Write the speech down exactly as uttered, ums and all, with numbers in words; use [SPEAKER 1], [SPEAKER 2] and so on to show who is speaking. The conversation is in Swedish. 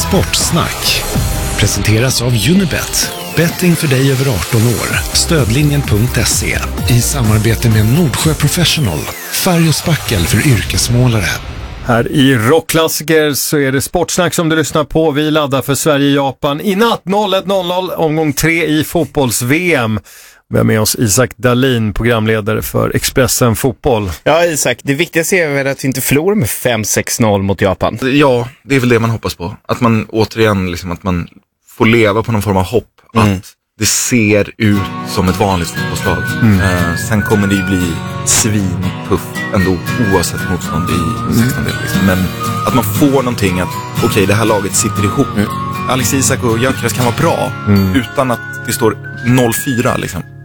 [SPEAKER 1] Sportsnack presenteras av Unibet. Betting för dig över arton år. Stödlinjen punkt se i samarbete med Nordsjö Professional. Färg och spackel för yrkesmålare.
[SPEAKER 2] Här i Rockklassiker så är det Sportsnack som du lyssnar på. Vi laddar för Sverige-Japan i natt noll ett noll noll, omgång tre i fotbolls-V M. Vi har med oss Isak Dahlin, programledare för Expressen Fotboll.
[SPEAKER 3] Ja, Isak, det viktigaste är väl att vi inte förlorar med fem sex noll mot Japan.
[SPEAKER 4] Ja, det är väl det man hoppas på. Att man återigen, liksom, att man får leva på någon form av hopp. Mm. Att det ser ut som ett vanligt fotbollslag. Mm. Eh, sen kommer det ju bli svinpuff ändå, oavsett motstånd i sexton-del. Liksom. Men att man får någonting att, okej, okay, det här laget sitter ihop. Mm. Alex Isak och Gyökeres kan vara bra, mm. utan att det står noll fyra liksom.